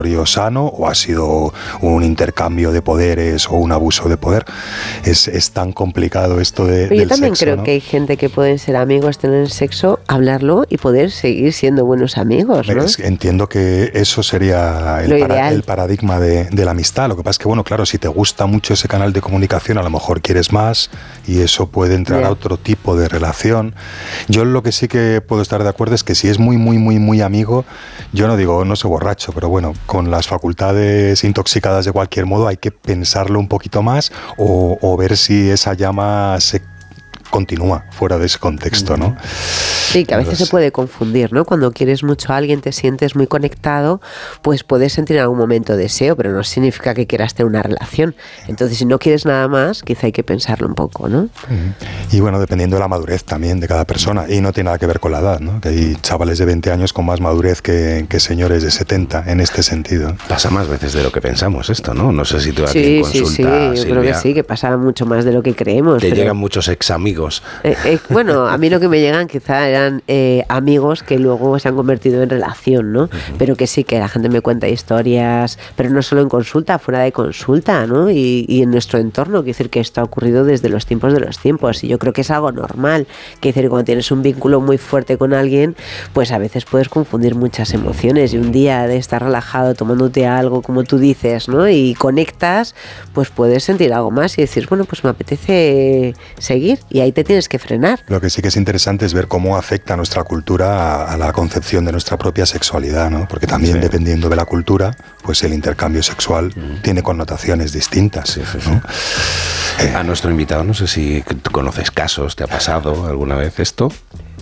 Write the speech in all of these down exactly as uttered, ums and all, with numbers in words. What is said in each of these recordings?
sano o ha sido un intercambio de poderes o un abuso de poder. Es, es tan complicado esto de, Pero del yo también sexo, creo ¿no? que hay gente que pueden ser amigos, tener sexo, hablarlo y poder seguir siendo buenos amigos, ¿no? Es, entiendo que eso sería el, para, el paradigma de, de la amistad. Lo que pasa es que, bueno, claro, si te gusta mucho ese canal de comunicación, a lo mejor quieres más y eso puede entrar yeah. a otro tipo de relación. Yo lo que sí que puedo estar de acuerdo es que si es muy, muy, muy, muy amigo, yo no digo, no soy borracho, pero bueno, con las facultades intoxicadas de cualquier modo hay que pensarlo un poquito más o, o ver si esa llama se continúa fuera de ese contexto, ¿no? Sí, que a veces Entonces, se puede confundir, ¿no? Cuando quieres mucho a alguien, te sientes muy conectado, pues puedes sentir en algún momento deseo, pero no significa que quieras tener una relación. Entonces, si no quieres nada más, quizá hay que pensarlo un poco, ¿no? Y bueno, dependiendo de la madurez también de cada persona, y no tiene nada que ver con la edad, ¿no? Que hay chavales de veinte años con más madurez que, que señores de setenta en este sentido. Pasa más veces de lo que pensamos esto, ¿no? No sé si tú aquí sí, en consulta, sí, sí, yo Silvia, creo que sí, que pasa mucho más de lo que creemos. Te pero... llegan muchos ex amigos. Eh, eh, bueno, a mí lo que me llegan quizá eran eh, amigos que luego se han convertido en relación, ¿no? Uh-huh. Pero que sí, que la gente me cuenta historias, pero no solo en consulta, fuera de consulta, ¿no? Y, y en nuestro entorno, quiere decir que esto ha ocurrido desde los tiempos de los tiempos, y yo creo que es algo normal, quiere decir que cuando tienes un vínculo muy fuerte con alguien, pues a veces puedes confundir muchas emociones, y un día de estar relajado tomándote algo, como tú dices, ¿no? Y conectas, pues puedes sentir algo más y decir, bueno, pues me apetece seguir, y ahí te tienes que frenar. Lo que sí que es interesante es ver cómo afecta nuestra cultura a, a la concepción de nuestra propia sexualidad, ¿no? Porque también sí. dependiendo de la cultura, pues el intercambio sexual mm. tiene connotaciones distintas, sí, sí, ¿no? sí. Eh, a nuestro invitado, no sé si tú conoces casos, ¿te ha pasado alguna vez esto?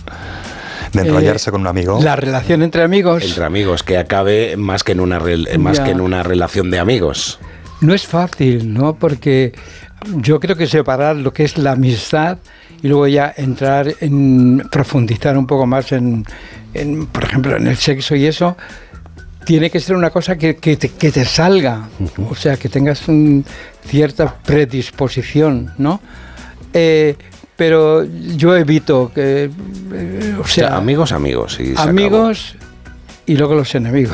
De enrollarse eh, con un amigo. La relación entre amigos. Entre amigos, que acabe más que en una, re- más que en una relación de amigos. No es fácil, ¿no? Porque yo creo que separar lo que es la amistad y luego ya entrar en profundizar un poco más en, en por ejemplo, en el sexo y eso, tiene que ser una cosa que, que, te, que te salga, uh-huh. o sea, que tengas un, cierta predisposición, ¿no? Eh, pero yo evito que, eh, o, sea, o sea, amigos, amigos. Y amigos y luego los enemigos.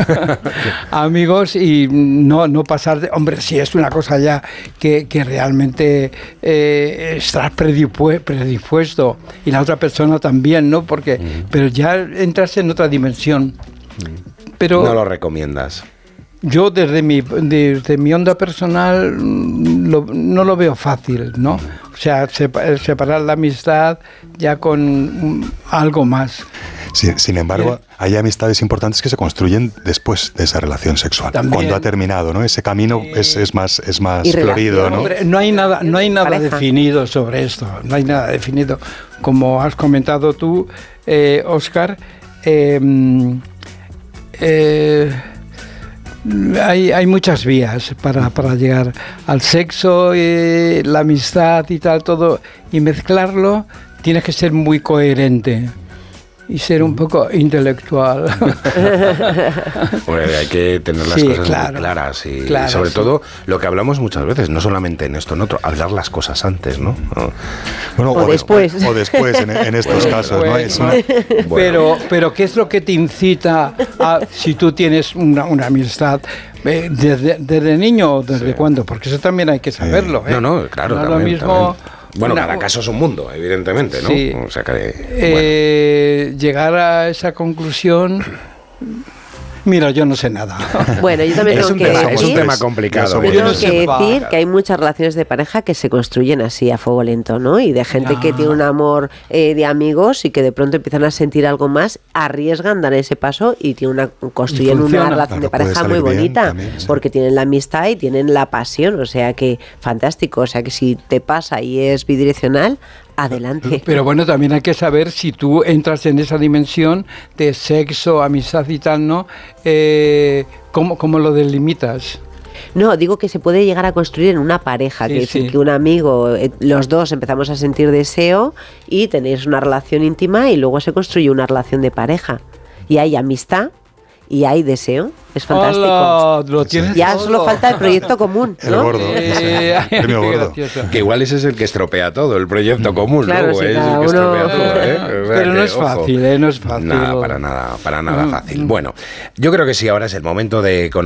Amigos y no, no pasar de... Hombre, si es una cosa ya que, que realmente eh, estás predispu- predispuesto y la otra persona también, ¿no? Porque, uh-huh. Pero ya entras en otra dimensión. Uh-huh. Pero no lo recomiendas. Yo desde mi, desde mi onda personal lo, no lo veo fácil, ¿no? Uh-huh. O sea, separar la amistad ya con algo más. Sin, sin embargo, hay amistades importantes que se construyen después de esa relación sexual. También, cuando ha terminado, ¿no? Ese camino eh, es, es más, es más florido, ¿no? Hombre, no hay nada, no hay nada definido sobre esto. No hay nada definido. Como has comentado tú, eh, Óscar, eh, eh, Hay, hay muchas vías para, para llegar al sexo, eh, la amistad y tal, todo, y mezclarlo, tienes que ser muy coherente y ser un poco intelectual. Bueno, hay que tener las sí, cosas claro, muy claras y, claro, y sobre sí. todo lo que hablamos muchas veces, no solamente en esto, en otro, hablar las cosas antes, ¿no? Bueno, o, o después. O, o después, en, en estos bueno, casos, ¿no? Es una... bueno. Pero, pero ¿qué es lo que te incita a, si tú tienes una, una amistad, eh, desde, desde niño o desde sí. cuándo? Porque eso también hay que saberlo. Sí. ¿eh? No, no, claro, no también, es lo mismo... También. Bueno, Una, cada caso es un mundo, evidentemente, ¿no? Sí. O sea que, bueno. eh, llegar a esa conclusión... Mira, yo no sé nada. Bueno, yo también es tengo un que tema, decir, es un tema complicado. Yo tengo que decir que hay muchas relaciones de pareja que se construyen así a fuego lento, ¿no? Y de gente no. que tiene un amor eh, de amigos y que de pronto empiezan a sentir algo más, arriesgan, dan ese paso y tiene una, construyen una relación claro, de pareja muy bonita, también, sí. porque tienen la amistad y tienen la pasión, o sea que fantástico, o sea que si te pasa y es bidireccional, adelante. Pero bueno, también hay que saber si tú entras en esa dimensión de sexo, amistad y tal, ¿no? Eh, ¿cómo, ¿Cómo lo delimitas? No, digo que se puede llegar a construir en una pareja, sí, que, sí. que un amigo, los dos empezamos a sentir deseo y tenéis una relación íntima y luego se construye una relación de pareja. Y hay amistad y hay deseo. Es fantástico. Hola, lo tienes ya todo. solo falta el proyecto común, ¿no? El gordo. Eh, Sí, premio gordo. Que igual ese es el que estropea todo, el proyecto común, Claro, luego sí, es el cada que uno- estropea todo, ¿eh? O sea Pero no que, es ojo. fácil, ¿eh? No es fácil. Nada, para nada, para nada Mm. fácil. Bueno, yo creo que sí, ahora es el momento de